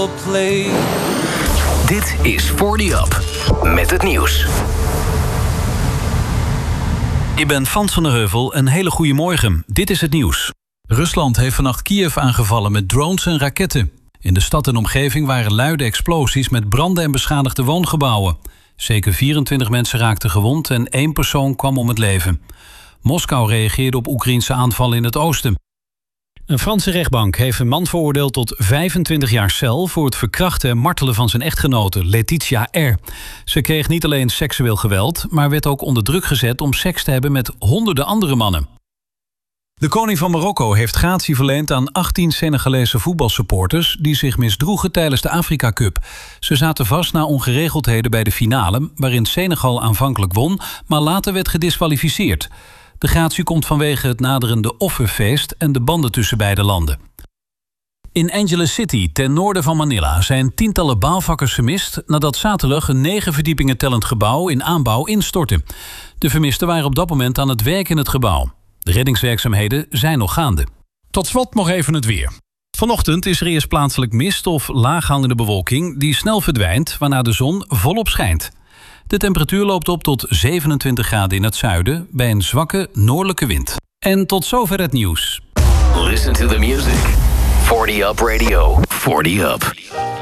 Dit is 40 Up met het nieuws. Ik ben Frans van der Heuvel. Een hele goede morgen. Dit is het nieuws. Rusland heeft vannacht Kiev aangevallen met drones en raketten. In de stad en omgeving waren luide explosies met branden en beschadigde woongebouwen. Zeker 24 mensen raakten gewond en 1 persoon kwam om het leven. Moskou reageerde op Oekraïense aanvallen in het oosten. Een Franse rechtbank heeft een man veroordeeld tot 25 jaar cel voor het verkrachten en martelen van zijn echtgenote, Letitia R. Ze kreeg niet alleen seksueel geweld, maar werd ook onder druk gezet om seks te hebben met honderden andere mannen. De koning van Marokko heeft gratie verleend aan 18 Senegalese voetbalsupporters die zich misdroegen tijdens de Afrika Cup. Ze zaten vast na ongeregeldheden bij de finale, waarin Senegal aanvankelijk won, maar later werd gediskwalificeerd. De gratie komt vanwege het naderende offerfeest en de banden tussen beide landen. In Angeles City, ten noorden van Manila, zijn tientallen bouwvakkers vermist nadat zaterdag een 9 verdiepingen tellend gebouw in aanbouw instortte. De vermisten waren op dat moment aan het werk in het gebouw. De reddingswerkzaamheden zijn nog gaande. Tot slot nog even het weer. Vanochtend is er eerst plaatselijk mist of laaghangende bewolking die snel verdwijnt, waarna de zon volop schijnt. De temperatuur loopt op tot 27 graden in het zuiden bij een zwakke noordelijke wind. En tot zover het nieuws. Listen to the music. 40 Up Radio. 40 Up.